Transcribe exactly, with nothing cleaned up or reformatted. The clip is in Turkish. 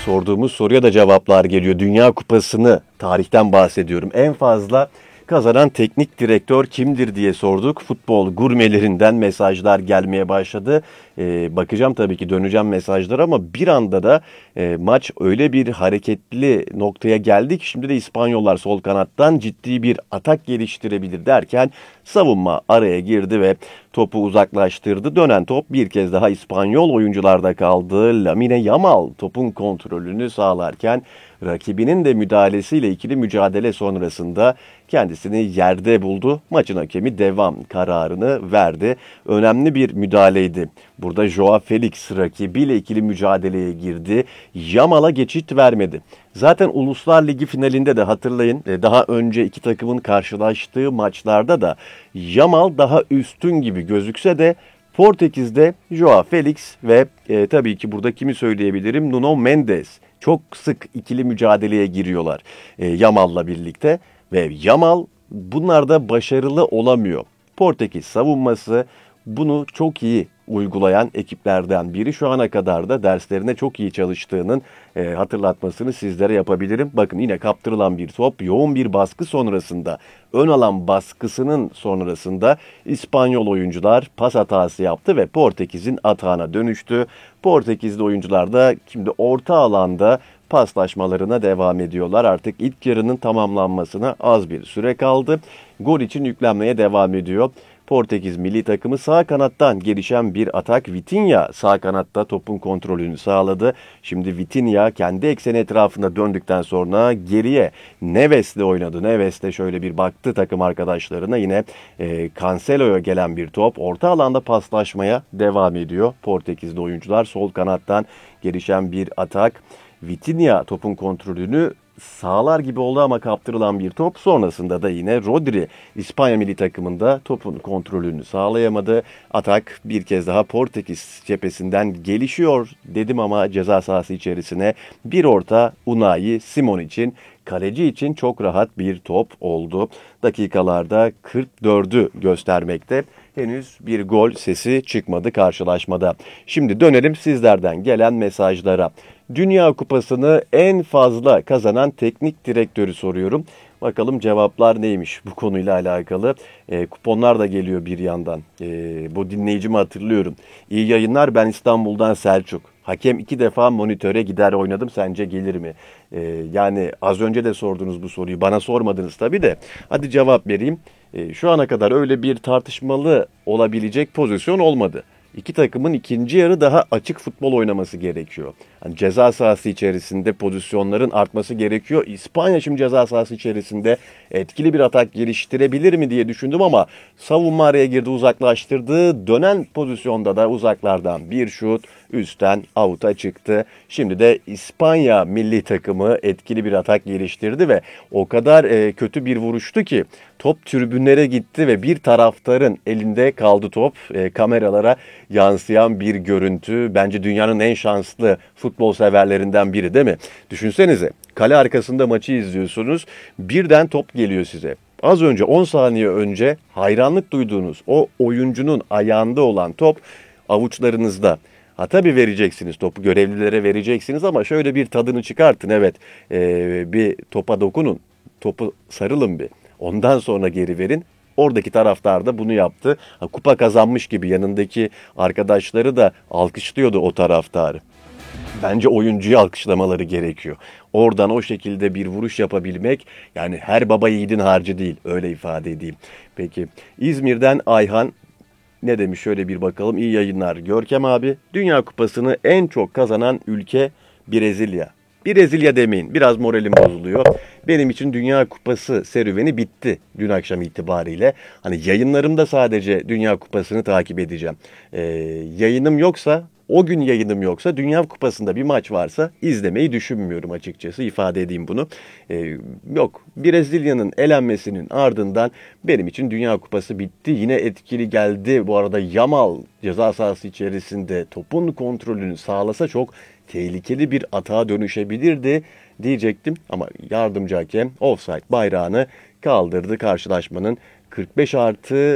Sorduğumuz soruya da cevaplar geliyor. Dünya Kupası'nı, tarihten bahsediyorum, en fazla kazanan teknik direktör kimdir diye sorduk. Futbol gurmelerinden mesajlar gelmeye başladı. Ee, bakacağım tabii ki, döneceğim mesajlara, ama bir anda da e, maç öyle bir hareketli noktaya geldi ki şimdi de İspanyollar sol kanattan ciddi bir atak geliştirebilir derken savunma araya girdi ve topu uzaklaştırdı. Dönen top bir kez daha İspanyol oyuncularda kaldı. Lamine Yamal topun kontrolünü sağlarken rakibinin de müdahalesiyle ikili mücadele sonrasında kendisini yerde buldu. Maçın hakemi devam kararını verdi. Önemli bir müdahaleydi. Burada Joao Felix rakibiyle ikili mücadeleye girdi. Yamal'a geçit vermedi. Zaten Uluslar Ligi finalinde de hatırlayın, daha önce iki takımın karşılaştığı maçlarda da Yamal daha üstün gibi gözükse de Portekiz'de Joao Felix ve e, tabii ki burada kimi söyleyebilirim? Nuno Mendes çok sık ikili mücadeleye giriyorlar e, Yamal'la birlikte ve Yamal bunlarda başarılı olamıyor. Portekiz savunması bunu çok iyi uygulayan ekiplerden biri. Şu ana kadar da derslerine çok iyi çalıştığının e, hatırlatmasını sizlere yapabilirim. Bakın, yine kaptırılan bir top, yoğun bir baskı sonrasında, ön alan baskısının sonrasında İspanyol oyuncular pas hatası yaptı ve Portekiz'in atağına dönüştü. Portekizli oyuncular da şimdi orta alanda paslaşmalarına devam ediyorlar. Artık ilk yarının tamamlanmasına az bir süre kaldı. Gol için yüklenmeye devam ediyor. Portekiz milli takımı sağ kanattan gelişen bir atak. Vitinha sağ kanatta topun kontrolünü sağladı. Şimdi Vitinha kendi ekseni etrafında döndükten sonra geriye Neves'le oynadı. Neves de şöyle bir baktı takım arkadaşlarına. Yine e, Cancelo'ya gelen bir top. Orta alanda paslaşmaya devam ediyor. Portekizli oyuncular sol kanattan gelişen bir atak. Vitinha topun kontrolünü sağlar gibi oldu ama kaptırılan bir top. Sonrasında da yine Rodri İspanya milli takımında topun kontrolünü sağlayamadı. Atak bir kez daha Portekiz cephesinden gelişiyor dedim ama ceza sahası içerisine bir orta Unai Simon için, kaleci için çok rahat bir top oldu. Dakikalarda kırk dördü göstermekte. Henüz bir gol sesi çıkmadı karşılaşmada. Şimdi dönelim sizlerden gelen mesajlara. Dünya Kupası'nı en fazla kazanan teknik direktörü soruyorum. Bakalım cevaplar neymiş bu konuyla alakalı. E, kuponlar da geliyor bir yandan. E, bu dinleyicimi hatırlıyorum. İyi yayınlar, ben İstanbul'dan Selçuk. Hakem iki defa monitöre gider oynadım, sence gelir mi? E, yani az önce de sordunuz bu soruyu. Bana sormadınız tabii de. Hadi cevap vereyim. E, şu ana kadar öyle bir tartışmalı olabilecek pozisyon olmadı. İki takımın ikinci yarı daha açık futbol oynaması gerekiyor. Yani ceza sahası içerisinde pozisyonların artması gerekiyor. İspanya şimdi ceza sahası içerisinde etkili bir atak geliştirebilir mi diye düşündüm ama savunma araya girdi, uzaklaştırdı. Dönen pozisyonda da uzaklardan bir şut, üstten avuta çıktı. Şimdi de İspanya milli takımı etkili bir atak geliştirdi ve o kadar e, kötü bir vuruştu ki top tribünlere gitti ve bir taraftarın elinde kaldı top. E, kameralara yansıyan bir görüntü. Bence dünyanın en şanslı futbol severlerinden biri, değil mi? Düşünsenize, kale arkasında maçı izliyorsunuz. Birden top geliyor size. Az önce, on saniye önce hayranlık duyduğunuz o oyuncunun ayağında olan top avuçlarınızda. Ha tabii vereceksiniz topu, görevlilere vereceksiniz ama şöyle bir tadını çıkartın. Evet, ee, bir topa dokunun, topu sarılın bir. Ondan sonra geri verin. Oradaki taraftar da bunu yaptı. Ha, kupa kazanmış gibi yanındaki arkadaşları da alkışlıyordu o taraftarı. Bence oyuncuyu alkışlamaları gerekiyor. Oradan o şekilde bir vuruş yapabilmek, yani her baba yiğidin harcı değil, öyle ifade edeyim. Peki, İzmir'den Ayhan ne demiş, şöyle bir bakalım. İyi yayınlar Görkem abi. Dünya Kupası'nı en çok kazanan ülke Brezilya. Brezilya demeyin, biraz moralim bozuluyor. Benim için Dünya Kupası serüveni bitti dün akşam itibariyle. Hani yayınlarımda sadece Dünya Kupası'nı takip edeceğim. Ee, yayınım yoksa, o gün yayınım yoksa, Dünya Kupası'nda bir maç varsa izlemeyi düşünmüyorum açıkçası, ifade edeyim bunu. Ee, yok, Brezilya'nın elenmesinin ardından benim için Dünya Kupası bitti. Yine etkili geldi. Bu arada Yamal ceza sahası içerisinde topun kontrolünü sağlasa çok tehlikeli bir atağa dönüşebilirdi diyecektim. Ama yardımcı hakem offside bayrağını kaldırdı. Karşılaşmanın kırk beş artı